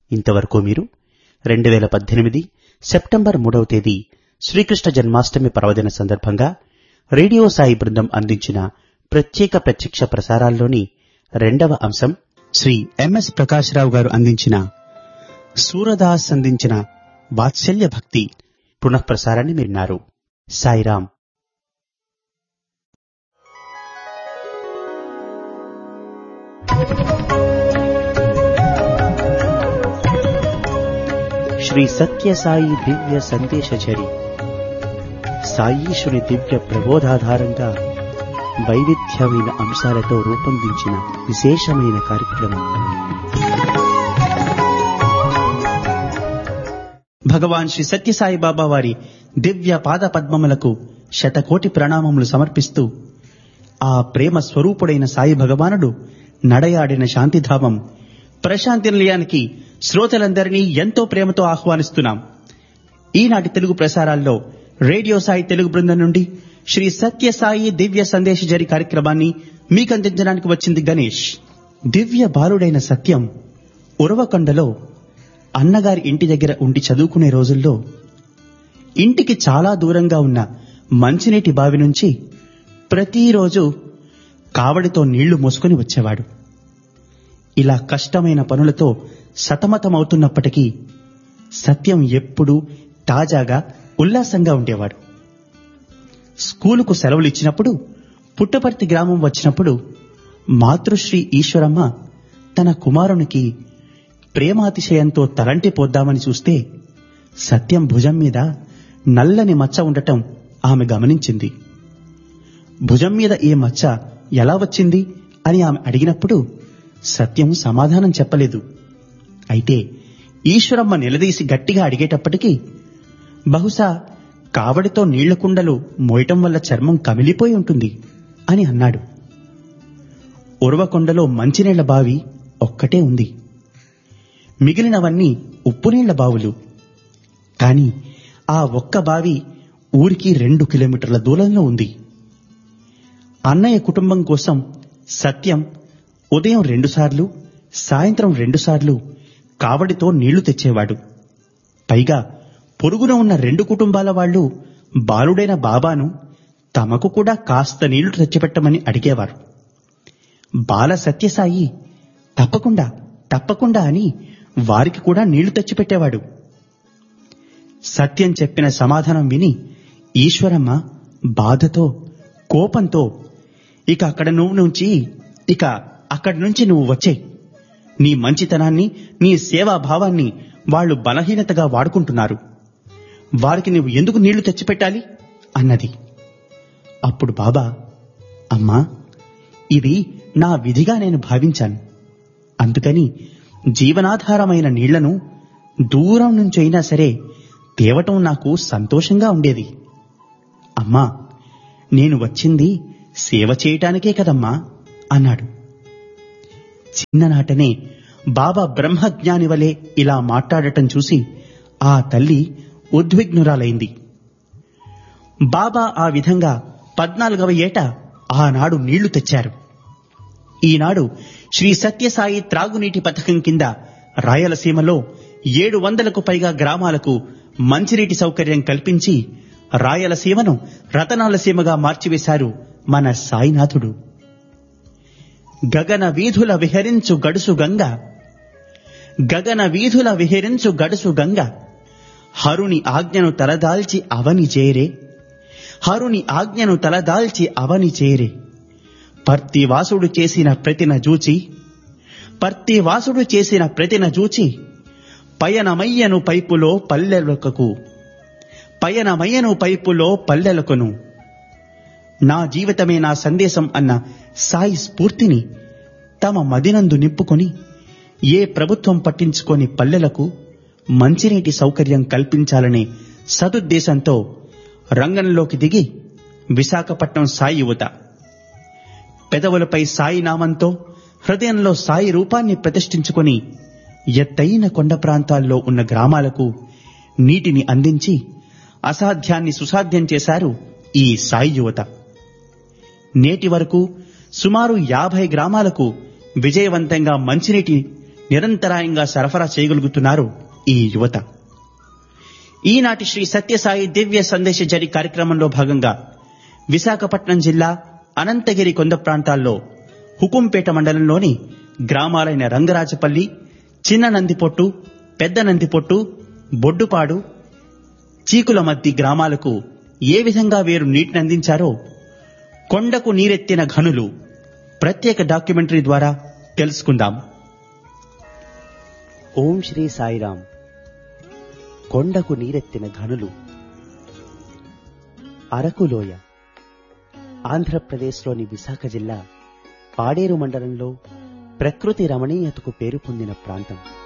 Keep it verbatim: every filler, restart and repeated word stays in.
ఇంతవరకు మీరు రెండు వేల పద్దెనిమిది సెప్టెంబర్ మూడవ తేదీ శ్రీకృష్ణ జన్మాష్టమి పర్వదిన సందర్భంగా రేడియో సాయి బృందం అందించిన ప్రత్యేక ప్రత్యక్ష ప్రసారాల్లోని రెండవ అంశం శ్రీ ఎంఎస్ ప్రకాశ్రావు గారు అందించిన సూరదాస్ అందించిన వాత్సల్య భక్తి పునఃప్రసారాన్ని విన్నారు. సాయిరాం. శ్రీ సత్య సాయి దివ్య సందేశచరి సాయీశుని దివ్య ప్రబోధాధారంగా వైవిధ్యమైన అంశాలతో రూపొందించిన విశేషమైన కార్యక్రమం. భగవాన్ శ్రీ సత్యసాయి బాబా వారి దివ్య పాద పద్మములకు శతకోటి ప్రణామములు సమర్పిస్తూ ఆ ప్రేమ స్వరూపుడైన సాయి భగవానుడు నడయాడిన శాంతిధామం ప్రశాంతి నిలయానికి శ్రోతలందరినీ ఎంతో ప్రేమతో ఆహ్వానిస్తున్నాం. ఈనాటి తెలుగు ప్రసారాల్లో రేడియో సాయి తెలుగు బృందం నుండి శ్రీ సత్య సాయి దివ్య సందేశ జరి కార్యక్రమాన్ని మీకందించడానికి వచ్చింది గణేష్. దివ్య బాలుడైన సత్యం ఉరవకొండలో అన్నగారి ఇంటి దగ్గర ఉండి చదువుకునే రోజుల్లో ఇంటికి చాలా దూరంగా ఉన్న మంచినీటి బావి నుంచి ప్రతిరోజు కావడితో నీళ్లు మోసుకొని వచ్చేవాడు. ఇలా కష్టమైన పనులతో సతమతమవుతున్నప్పటికీ సత్యం ఎప్పుడూ తాజాగా ఉల్లాసంగా ఉండేవాడు. స్కూలుకు సెలవులు ఇచ్చినప్పుడు పుట్టపర్తి గ్రామం వచ్చినప్పుడు మాతృశ్రీ ఈశ్వరమ్మ తన కుమారునికి ప్రేమాతిశయంతో తలంటిపోద్దామని చూస్తే సత్యం భుజం మీద నల్లని మచ్చ ఉండటం ఆమె గమనించింది. భుజం మీద ఈ మచ్చ ఎలా వచ్చింది అని ఆమె అడిగినప్పుడు సత్యం సమాధానం చెప్పలేదు. అయితే ఈశ్వరమ్మ నిలదీసి గట్టిగా అడిగేటప్పటికీ బహుశా కావడితో నీళ్ల కుండలు మోయటం వల్ల చర్మం కమిలిపోయి ఉంటుంది అని అన్నాడు. ఉరవకొండలో మంచినీళ్ల బావి ఒక్కటే ఉంది. మిగిలినవన్నీ ఉప్పునీళ్ల బావులు. కాని ఆ ఒక్క బావి ఊరికి రెండు కిలోమీటర్ల దూరంలో ఉంది. అన్నయ్య కుటుంబం కోసం సత్యం ఉదయం రెండుసార్లు సాయంత్రం రెండుసార్లు కావడితో నీళ్లు తెచ్చేవాడు. పైగా పొరుగున ఉన్న రెండు కుటుంబాల వాళ్లు బాలుడైన బాబాను తమకు కూడా కాస్త నీళ్లు తెచ్చిపెట్టమని అడిగేవారు. బాల సత్యసాయి తప్పకుండా తప్పకుండా అని వారికి కూడా నీళ్లు తెచ్చిపెట్టేవాడు. సత్యం చెప్పిన సమాధానం విని ఈశ్వరమ్మ బాధతో కోపంతో ఇక అక్కడ నువ్వు నుంచి ఇక అక్కడి నుంచి నువ్వు వచ్చే, నీ మంచితనాన్ని నీ సేవాభావాన్ని వాళ్లు బలహీనతగా వాడుకుంటున్నారు, వారికి నువ్వు ఎందుకు నీళ్లు తెచ్చిపెట్టాలి అన్నది. అప్పుడు బాబా, అమ్మా, ఇది నా విధిగా నేను భావించాను. అందుకని జీవనాధారమైన నీళ్లను దూరం నుంచైనా సరే తేవటం నాకు సంతోషంగా ఉండేది. అమ్మా, నేను వచ్చింది సేవ చేయటానికే కదమ్మా అన్నాడు. చిన్ననాటనే బాబా బ్రహ్మజ్ఞాని వలె ఇలా మాట్లాడటం చూసి ఆ తల్లి ఉద్విగ్నురాలైంది. బాబా ఆ విధంగా పద్నాలుగవ ఏట ఆనాడు నీళ్లు తెచ్చారు. ఈనాడు శ్రీ సత్యసాయి త్రాగునీటి పథకం కింద రాయలసీమలో ఏడు వందలకు పైగా గ్రామాలకు మంచినీటి సౌకర్యం కల్పించి రాయలసీమను రతనాలసీమగా మార్చివేశారు మన సాయినాథుడు. గగన వీధుల విహరించు గడుసు గంగ, గగన వీధుల విహరించు గడుసు గంగ, హరుని ఆజ్ఞను తలదాల్చి అవని చేరే, హరుని ఆజ్ఞను తలదాల్చి అవని చేరే, పర్తివాసుడు చేసిన ప్రతిన జూచి, పర్తివాసుడు చేసిన ప్రతిన జూచి, పయనమయ్యను పైపులో పల్లెలకు, పయనమయ్యను పైపులో పల్లెలకును. నా జీవితమే నా సందేశం అన్న సాయి స్ఫూర్తిని తమ మదినందు నింపుకొని ఏ ప్రభుత్వం పట్టించుకొని పల్లెలకు మంచినీటి సౌకర్యం కల్పించాలనే సదుద్దేశంతో రంగంలోకి దిగి విశాఖపట్నం సాయి యువత పెదవులపై సాయి నామంతో హృదయంలో సాయి రూపాన్ని ప్రతిష్ఠించుకొని ఎత్తైన కొండ ప్రాంతాల్లో ఉన్న గ్రామాలకు నీటిని అందించి అసాధ్యాన్ని సుసాధ్యం చేశారు ఈ సాయి యువత. నేటి వరకు సుమారు యాభై గ్రామాలకు విజయవంతంగా మంచినీటి నిరంతరాయంగా సరఫరా చేయగలుగుతున్నారు ఈ యువత. ఈనాటి శ్రీ సత్యసాయి దివ్య సందేశ జరి కార్యక్రమంలో భాగంగా విశాఖపట్నం జిల్లా అనంతగిరి కొండ ప్రాంతాల్లో హుకుంపేట మండలంలోని గ్రామాలైన రంగరాజపల్లి, చిన్న నందిపొట్టు, పెద్ద నందిపొట్టు, బొడ్డుపాడు, చీకులమద్ది గ్రామాలకు ఏ విధంగా వీరు నీటిని అందించారో కొండకు నీరెత్తిన ఘనులు ప్రత్యేక డాక్యుమెంటరీ ద్వారా తెలుసుకుందాం. ఓం శ్రీ సాయిరాం. కొండకు నీరెత్తిన ఘనులు. అరకులోయ ఆంధ్రప్రదేశ్లోని విశాఖ జిల్లా పాడేరు మండలంలో ప్రకృతి రమణీయతకు పేరు పొందిన ప్రాంతం.